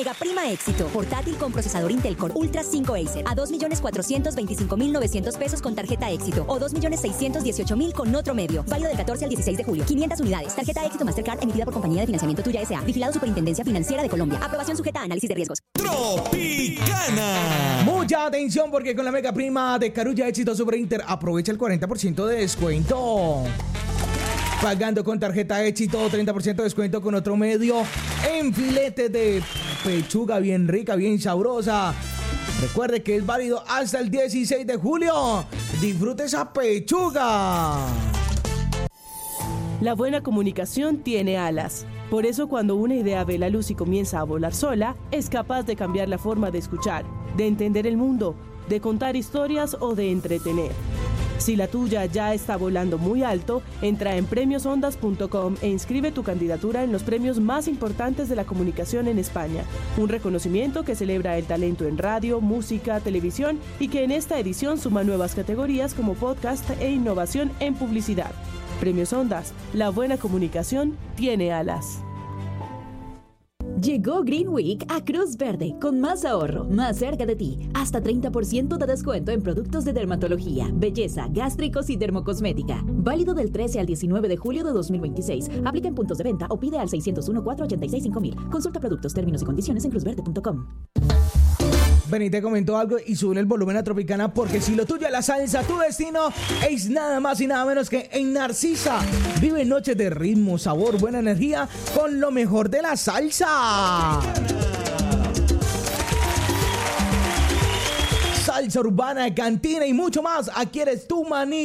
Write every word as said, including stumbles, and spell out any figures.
Mega Prima Éxito. Portátil con procesador Intel Core Ultra cinco Acer a dos millones cuatrocientos veinticinco mil novecientos pesos con tarjeta Éxito o dos millones seiscientos dieciocho mil con otro medio. Válido del catorce al dieciséis de julio. quinientas unidades. Tarjeta Éxito Mastercard emitida por Compañía de Financiamiento Tuya S A. Vigilado Superintendencia Financiera de Colombia. Aprobación sujeta a análisis de riesgos. Tropicana. Mucha atención porque con la Mega Prima de Carulla Éxito Super Inter aprovecha el cuarenta por ciento de descuento. Pagando con tarjeta Éxito, treinta por ciento de descuento con otro medio en filete de pechuga bien rica, bien sabrosa. Recuerde que es válido hasta el dieciséis de julio. Disfrute esa pechuga. La buena comunicación tiene alas. Por eso cuando una idea ve la luz y comienza a volar sola, es capaz de cambiar la forma de escuchar, de entender el mundo, de contar historias o de entretener. Si la tuya ya está volando muy alto, entra en premios ondas punto com e inscribe tu candidatura en los premios más importantes de la comunicación en España. Un reconocimiento que celebra el talento en radio, música, televisión y que en esta edición suma nuevas categorías como podcast e innovación en publicidad. Premios Ondas, la buena comunicación tiene alas. Llegó Green Week a Cruz Verde, con más ahorro, más cerca de ti. Hasta treinta por ciento de descuento en productos de dermatología, belleza, gástricos y dermocosmética. Válido del trece al diecinueve de julio de dos mil veintiséis. Aplica en puntos de venta o pide al seiscientos uno, cuatrocientos ochenta y seis, cinco mil. Consulta productos, términos y condiciones en cruz verde punto com. Vení, te comentó algo y sube el volumen a Tropicana porque si lo tuyo es la salsa, tu destino es nada más y nada menos que en Narcisa. Vive noches de ritmo, sabor, buena energía con lo mejor de la salsa. Salsa urbana, cantina y mucho más. Aquí eres tú, maní.